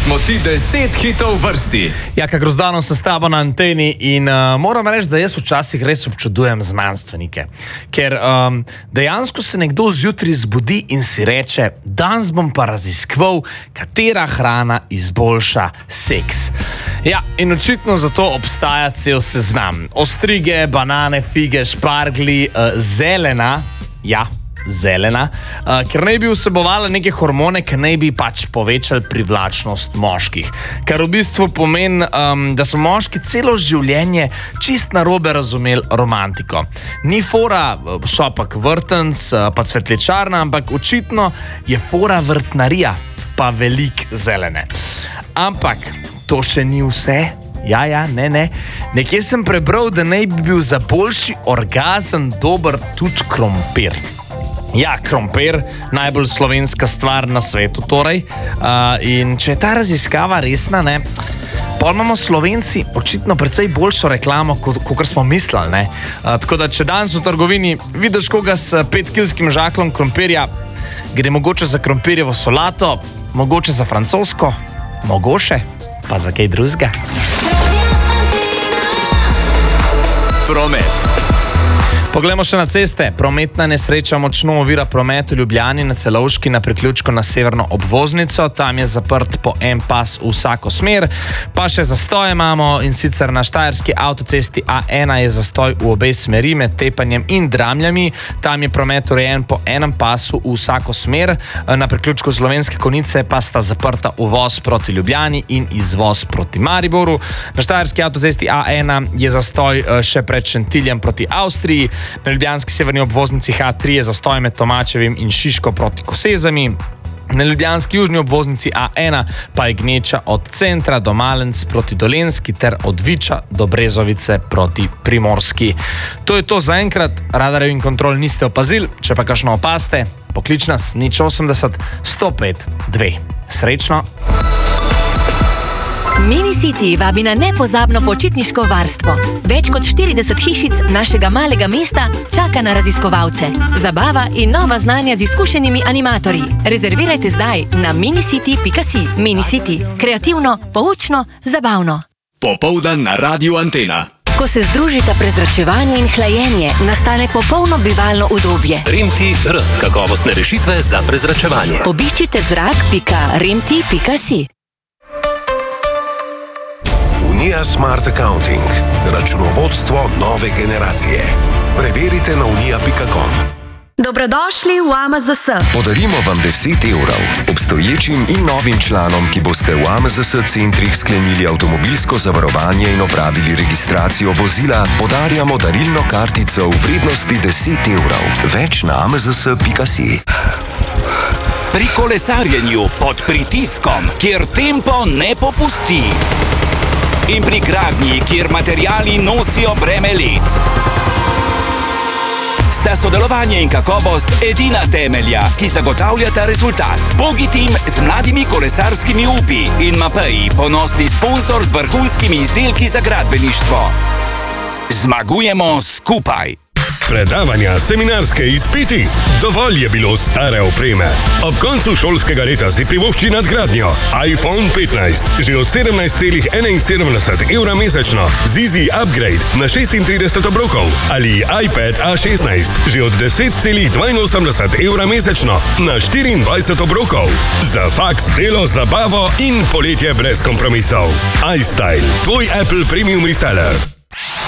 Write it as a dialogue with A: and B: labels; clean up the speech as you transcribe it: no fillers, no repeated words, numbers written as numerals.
A: smo ti 10 hitov vrsti.
B: Jaka Grozdano sem s tabo na anteni in moram reči, da jaz včasih res občudujem znanstvenike. Ker dejansko se nekdo zjutraj zbudi in si reče, danes bom pa raziskoval, katera hrana izboljša seks. Ja, in očitno zato obstaja cel seznam. Ostrige, banane, fige, šparglji, zelena, ker naj bi vsebovala neke hormone, ki naj bi pač povečali privlačnost moških. Kar v bistvu pomeni, da smo moški celo življenje čist narobe razumeli romantiko. Ni fora šopak vrtenc, pa cvetličarna, ampak očitno je fora vrtnarija, pa velik zelene. Ampak to še ni vse. Ne. Nekje sem prebral, da naj bi bil za boljši orgazem dober tudi krompir. Ja, krompir, najbolj slovenska stvar na svetu torej. In če je ta raziskava resna, pol imamo Slovenci očitno precej boljšo reklamo, kot smo mislili. Tako da, če danes v trgovini vidiš koga s 5-kilskim žaklom krompirja, gre mogoče za krompirjevo solato, mogoče za francosko, mogoče pa za kaj drugega.
A: Promet.
B: Poglejmo še na ceste. Prometna nesreča močno ovira promet v Ljubljani na Celovški na priključku na severno obvoznico. Tam je zaprt po en pas v vsako smer. Pa še zastoje imamo, in sicer na štajerski avtocesti A1 je zastoj v obe smeri med Tepanjem in Dramljami. Tam je promet urejen po enem pasu v vsako smer. Na priključku Slovenske Konjice pa sta zaprta uvoz proti Ljubljani in izvoz proti Mariboru. Na štajerski avtocesti A1 je zastoj še pred Šentiljem proti Avstriji. Na ljubljanski severni obvoznici H3 je zastoj med Tomačevim in Šiško proti Kosezami. Na ljubljanski južni obvoznici A1 pa je gneča od centra do Malenc proti Dolenjski ter od Viča do Brezovice proti Primorski. To je to zaenkrat. Radarjev in kontrol niste opazili, če pa kakšno opaste, poklič nas 080 105 2. Srečno!
C: Minicity vabi na nepozabno počitniško varstvo. Več kot 40 hišic našega malega mesta čaka na raziskovalce. Zabava in nova znanja z izkušenimi animatorji. Rezervirajte zdaj na minicity.si. Minicity. Kreativno, poučno, zabavno.
A: Popoldan na Radiu Antena.
C: Ko se združita prezračevanje in hlajenje, nastane popolno bivalno udobje.
D: Rimti-R. Kakovostne rešitve za prezračevanje.
C: Obiščite zrak.rimti.si.
E: Unija Smart Accounting. Računovodstvo nove generacije. Preverite na unija.com.
F: Dobrodošli v AMZS.
G: Podarimo vam 10 evrov. Obstoječim in novim članom, ki boste v AMZS centrih sklenili avtomobilsko zavarovanje in opravili registracijo vozila, podarjamo darilno kartico v vrednosti 10 evrov. Več na amzs.si.
H: Pri kolesarjenju pod pritiskom, kjer tempo ne popusti. In pri gradnji, kjer materiali nosijo breme let. Sta sodelovanje in kakovost edina temelja, ki zagotavljata rezultat. Bogitim z mladimi kolesarskimi upi in Mapeji, ponosni sponsor z vrhunskimi izdelki za gradbeništvo. Zmagujemo skupaj!
I: Predavanja, seminarske izpiti, dovolj je bilo stare opreme. Ob koncu šolskega leta si privošči nadgradnjo. iPhone 15, že od 17,71 evra mesečno. Zizi Upgrade na 36 obrokov. Ali iPad A16, že od 10,82 evra mesečno na 24 obrokov. Za faks, delo, zabavo in poletje brez kompromisov. iStyle, tvoj Apple Premium Reseller.